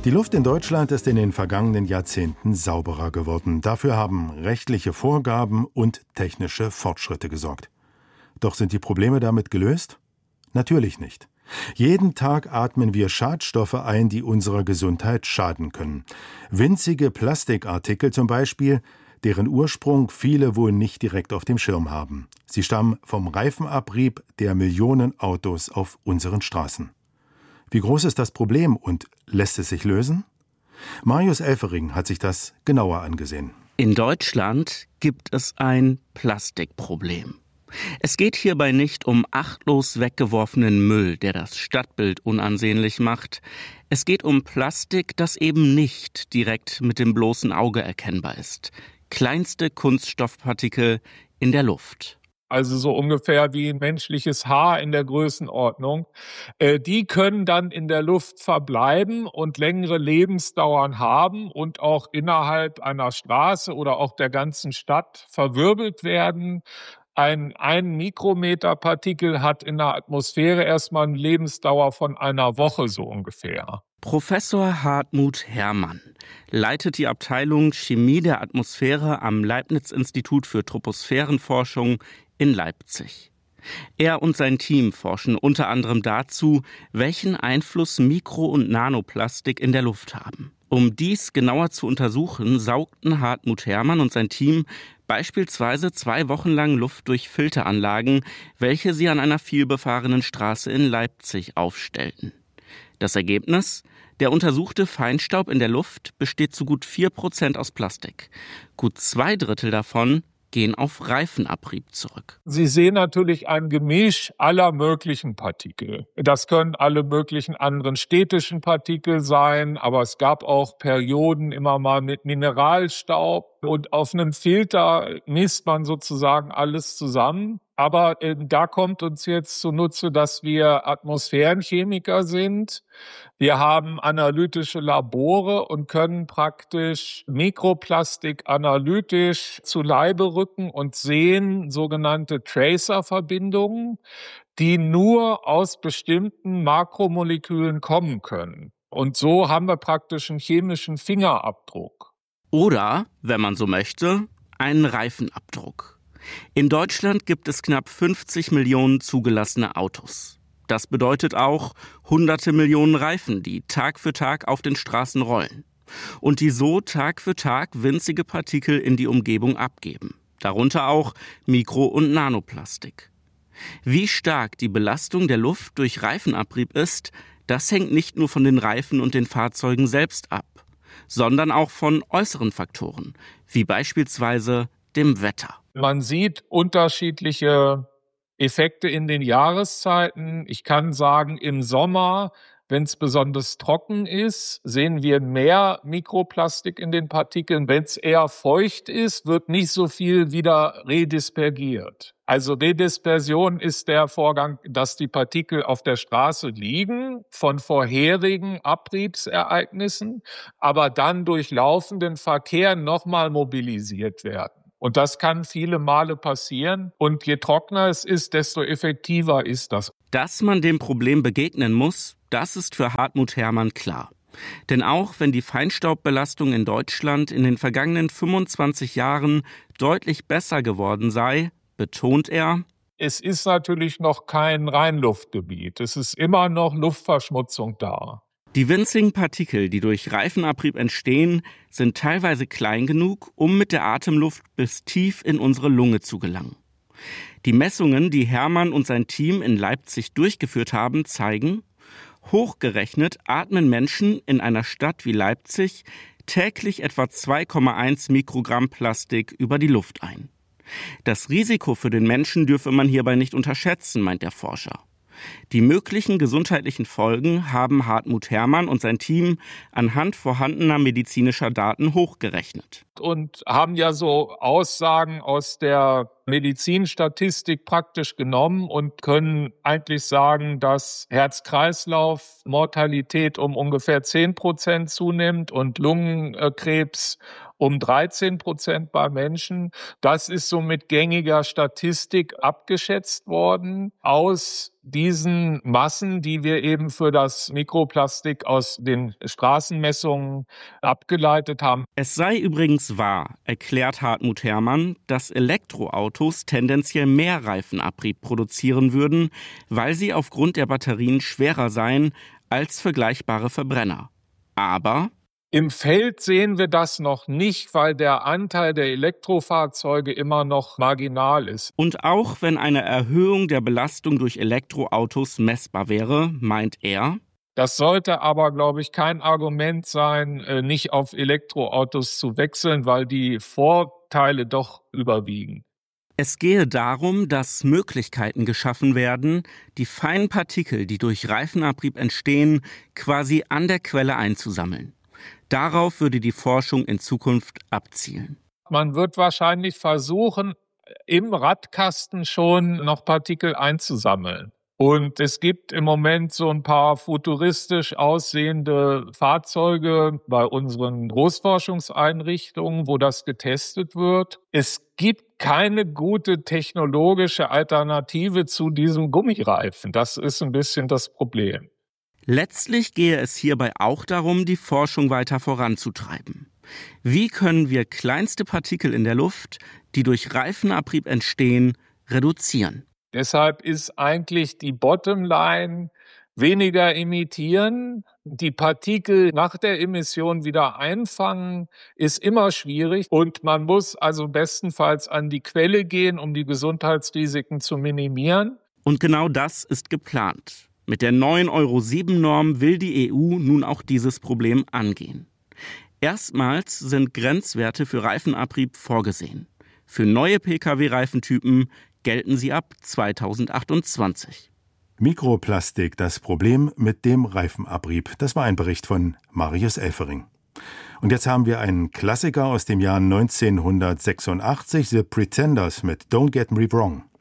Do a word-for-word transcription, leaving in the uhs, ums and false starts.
Die Luft in Deutschland ist in den vergangenen Jahrzehnten sauberer geworden. Dafür haben rechtliche Vorgaben und technische Fortschritte gesorgt. Doch sind die Probleme damit gelöst? Natürlich nicht. Jeden Tag atmen wir Schadstoffe ein, die unserer Gesundheit schaden können. Winzige Plastikartikel zum Beispiel, deren Ursprung viele wohl nicht direkt auf dem Schirm haben. Sie stammen vom Reifenabrieb der Millionen Autos auf unseren Straßen. Wie groß ist das Problem und lässt es sich lösen? Marius Elfering hat sich das genauer angesehen. In Deutschland gibt es ein Plastikproblem. Es geht hierbei nicht um achtlos weggeworfenen Müll, der das Stadtbild unansehnlich macht. Es geht um Plastik, das eben nicht direkt mit dem bloßen Auge erkennbar ist. Kleinste Kunststoffpartikel in der Luft. Also so ungefähr wie ein menschliches Haar in der Größenordnung. Äh, die können dann in der Luft verbleiben und längere Lebensdauern haben und auch innerhalb einer Straße oder auch der ganzen Stadt verwirbelt werden. Ein ein Mikrometer Partikel hat in der Atmosphäre erstmal eine Lebensdauer von einer Woche so ungefähr. Professor Hartmut Herrmann leitet die Abteilung Chemie der Atmosphäre am Leibniz-Institut für Troposphärenforschung in Leipzig. Er und sein Team forschen unter anderem dazu, welchen Einfluss Mikro- und Nanoplastik in der Luft haben. Um dies genauer zu untersuchen, saugten Hartmut Herrmann und sein Team beispielsweise zwei Wochen lang Luft durch Filteranlagen, welche sie an einer vielbefahrenen Straße in Leipzig aufstellten. Das Ergebnis? Der untersuchte Feinstaub in der Luft besteht zu gut vier Prozent aus Plastik. Gut zwei Drittel davon gehen auf Reifenabrieb zurück. Sie sehen natürlich ein Gemisch aller möglichen Partikel. Das können alle möglichen anderen städtischen Partikel sein, aber es gab auch Perioden immer mal mit Mineralstaub. Und auf einem Filter misst man sozusagen alles zusammen. Aber äh, da kommt uns jetzt zunutze, dass wir Atmosphärenchemiker sind. Wir haben analytische Labore und können praktisch Mikroplastik analytisch zu Leibe rücken und sehen sogenannte Tracer-Verbindungen, die nur aus bestimmten Makromolekülen kommen können. Und so haben wir praktisch einen chemischen Fingerabdruck. Oder, wenn man so möchte, einen Reifenabdruck. In Deutschland gibt es knapp fünfzig Millionen zugelassene Autos. Das bedeutet auch hunderte Millionen Reifen, die Tag für Tag auf den Straßen rollen. Und die so Tag für Tag winzige Partikel in die Umgebung abgeben. Darunter auch Mikro- und Nanoplastik. Wie stark die Belastung der Luft durch Reifenabrieb ist, das hängt nicht nur von den Reifen und den Fahrzeugen selbst ab, sondern auch von äußeren Faktoren, wie beispielsweise dem Wetter. Man sieht unterschiedliche Effekte in den Jahreszeiten. Ich kann sagen, im Sommer, wenn es besonders trocken ist, sehen wir mehr Mikroplastik in den Partikeln. Wenn es eher feucht ist, wird nicht so viel wieder redispergiert. Also Redispersion ist der Vorgang, dass die Partikel auf der Straße liegen von vorherigen Abriebsereignissen, aber dann durch laufenden Verkehr nochmal mobilisiert werden. Und das kann viele Male passieren. Und je trockener es ist, desto effektiver ist das. Dass man dem Problem begegnen muss, das ist für Hartmut Herrmann klar. Denn auch wenn die Feinstaubbelastung in Deutschland in den vergangenen fünfundzwanzig Jahren deutlich besser geworden sei, betont er: Es ist natürlich noch kein Reinluftgebiet. Es ist immer noch Luftverschmutzung da. Die winzigen Partikel, die durch Reifenabrieb entstehen, sind teilweise klein genug, um mit der Atemluft bis tief in unsere Lunge zu gelangen. Die Messungen, die Herrmann und sein Team in Leipzig durchgeführt haben, zeigen, hochgerechnet atmen Menschen in einer Stadt wie Leipzig täglich etwa zwei Komma eins Mikrogramm Plastik über die Luft ein. Das Risiko für den Menschen dürfe man hierbei nicht unterschätzen, meint der Forscher. Die möglichen gesundheitlichen Folgen haben Hartmut Herrmann und sein Team anhand vorhandener medizinischer Daten hochgerechnet. Und haben ja so Aussagen aus der Medizinstatistik praktisch genommen und können eigentlich sagen, dass Herz-Kreislauf-Mortalität um ungefähr zehn Prozent zunimmt und Lungenkrebs um dreizehn Prozent bei Menschen. Das ist so mit gängiger Statistik abgeschätzt worden aus diesen Massen, die wir eben für das Mikroplastik aus den Straßenmessungen abgeleitet haben. Es sei übrigens wahr, erklärt Hartmut Herrmann, dass Elektroautos tendenziell mehr Reifenabrieb produzieren würden, weil sie aufgrund der Batterien schwerer seien als vergleichbare Verbrenner. Aber im Feld sehen wir das noch nicht, weil der Anteil der Elektrofahrzeuge immer noch marginal ist. Und auch wenn eine Erhöhung der Belastung durch Elektroautos messbar wäre, meint er, das sollte aber, glaube ich, kein Argument sein, nicht auf Elektroautos zu wechseln, weil die Vorteile doch überwiegen. Es gehe darum, dass Möglichkeiten geschaffen werden, die feinen Partikel, die durch Reifenabrieb entstehen, quasi an der Quelle einzusammeln. Darauf würde die Forschung in Zukunft abzielen. Man wird wahrscheinlich versuchen, im Radkasten schon noch Partikel einzusammeln. Und es gibt im Moment so ein paar futuristisch aussehende Fahrzeuge bei unseren Großforschungseinrichtungen, wo das getestet wird. Es gibt keine gute technologische Alternative zu diesem Gummireifen. Das ist ein bisschen das Problem. Letztlich gehe es hierbei auch darum, die Forschung weiter voranzutreiben. Wie können wir kleinste Partikel in der Luft, die durch Reifenabrieb entstehen, reduzieren? Deshalb ist eigentlich die Bottomline weniger emittieren. Die Partikel nach der Emission wieder einfangen, ist immer schwierig. Und man muss also bestenfalls an die Quelle gehen, um die Gesundheitsrisiken zu minimieren. Und genau das ist geplant. Mit der neuen Euro sieben Norm will die E U nun auch dieses Problem angehen. Erstmals sind Grenzwerte für Reifenabrieb vorgesehen. Für neue Pkw-Reifentypen gelten sie ab zweitausendachtundzwanzig. Mikroplastik, das Problem mit dem Reifenabrieb. Das war ein Bericht von Marius Elfering. Und jetzt haben wir einen Klassiker aus dem Jahr neunzehnhundertsechsundachtzig, The Pretenders mit Don't Get Me Wrong.